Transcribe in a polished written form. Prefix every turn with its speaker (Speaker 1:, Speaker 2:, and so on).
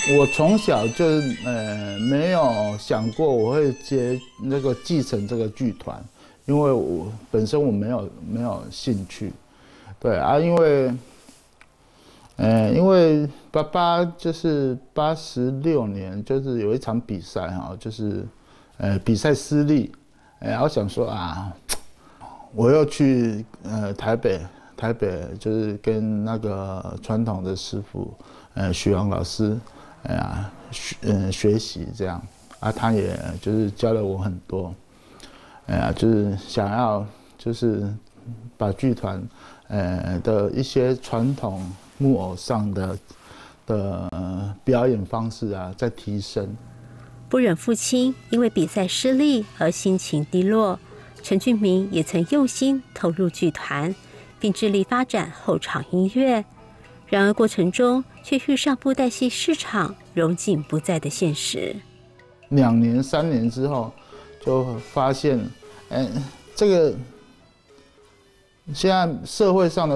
Speaker 1: 我从小就没有想过我会继承这个剧团，因为我本身没有兴趣，对啊，因为爸爸就是86年，就是有一场比赛哈，就是比赛失利，我想说啊，我又去台北就是跟那个传统的师傅许阳老师学习这样啊，他也就是教了我很多，就是想要就是把剧团的一些传统木偶上的表演方式啊再提升。
Speaker 2: 不忍父亲因为比赛失利而心情低落，陈俊明也曾用心投入剧团，并致力发展后场音乐。然而过程中却遇上布袋戏市场荣景不再的现实。
Speaker 1: 2年3年之后，就发现，这个现在社会上的